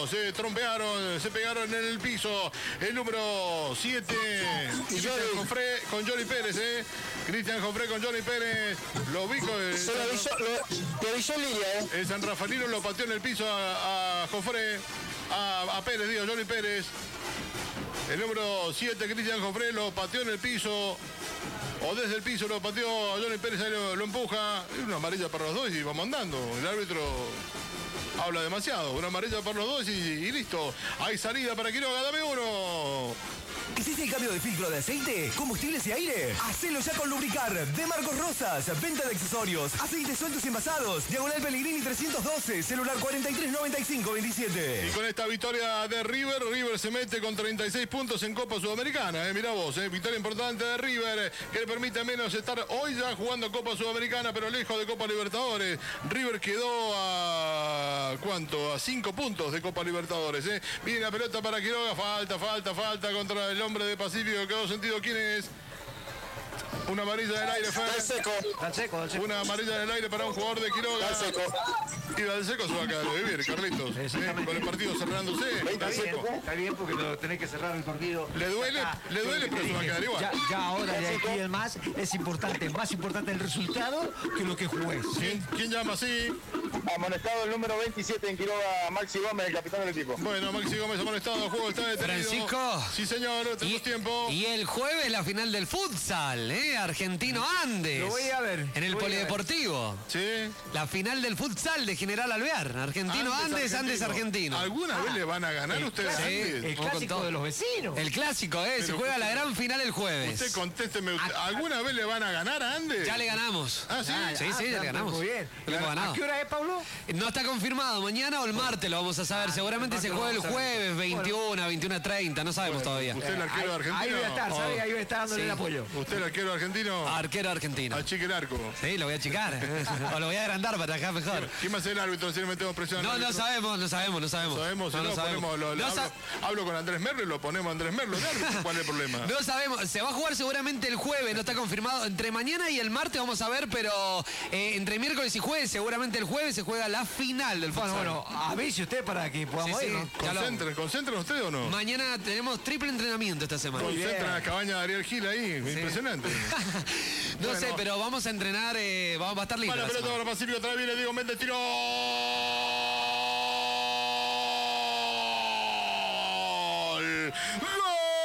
se trompearon, se pegaron en el piso. El número 7, Cristian Jofré con Johnny Pérez, Cristian Jofré con Johnny Pérez. Lo ubico. Lo avisó Lilia, El San Rafaelino lo pateó en el piso a Jofré. A Pérez, digo, Johnny Pérez. El número 7, Cristian Jofré, lo pateó en el piso. O desde el piso lo pateó a Johnny Pérez, ahí lo empuja. Una amarilla para los dos y vamos andando. El árbitro habla demasiado. Una amarilla para los dos y listo. Hay salida para Quiroga, dame uno. ¿Hiciste el cambio de filtro de aceite, combustibles y aire? Hacelo ya con Lubricar, de Marcos Rosas. Venta de accesorios, aceites sueltos y envasados. Diagonal Pellegrini 312, celular 439527. Y con esta victoria de River, River se mete con 36 puntos en Copa Sudamericana. Mirá vos, victoria importante de River, que le permite al menos estar hoy ya jugando Copa Sudamericana, pero lejos de Copa Libertadores. River quedó a... ¿cuánto? A 5 puntos de Copa Libertadores. Viene la pelota para Quiroga, falta contra el hombre de Pacífico que quedó sentido. ¿Quién es? Una amarilla del aire, Dal Seco. Una amarilla del aire para un jugador de Quiroga. Dal Seco. Y Dal Seco se va a quedar de vivir, Carlitos. Con el partido cerrándose. Está bien porque lo tenés que cerrar el partido. Le duele, pero se va a quedar igual. Ya ahora de aquí en más es importante, más importante el resultado que lo que jugués. ¿Quién llama así? Amonestado el número 27 en Quiroga, Maxi Gómez, el capitán del equipo. Bueno, Maxi Gómez amonestado, el juego está detenido. Francisco. Sí, señor, tenemos tiempo. Y el jueves la final del futsal, Argentino Andes. Lo voy a ver. En el Polideportivo. Sí. La final del futsal de General Alvear. Argentino Andes Argentino. ¿Alguna vez le van a ganar ustedes a Andes? El clásico de los vecinos. El clásico, se juega la gran final el jueves. Usted contésteme, ¿alguna vez le van a ganar a Andes? Ya le ganamos. ¿Ah, sí? Sí, ya le ganamos. Muy bien. Le hemos ganado. ¿A qué hora es, Pablo? No está confirmado, mañana o el martes lo vamos a saber. Seguramente se juega el jueves, 21, 21:30, no sabemos todavía. ¿Usted es el arquero argentino? Ahí voy a estar, ¿sabe? Ahí voy a estar dándole el apoyo. ¿Usted es el arquero argentino? Arquero argentino. Achique el arco. Sí, lo voy a achicar. O lo voy a agrandar para acá mejor. ¿Quién va a ser el árbitro si le metemos presión? No sabemos. Sabemos, si no ponemos, hablo con Andrés Merlo y lo ponemos a Andrés Merlo. ¿Cuál es el problema? No sabemos, se va a jugar seguramente el jueves, no está confirmado. Entre mañana y el martes vamos a ver, pero entre miércoles y jueves, seguramente el jueves se juega la final del futsal. Bueno, avise usted para que podamos ir, ¿no? ¿Concentran ustedes o no? Mañana tenemos triple entrenamiento esta semana. Concentran la cabaña de Ariel Gil ahí, impresionante. No sé, pero vamos a entrenar, va a estar lindo. Para la pelota para Pacífico, otra vez viene Diego Méndez, tiró. ¡Gol!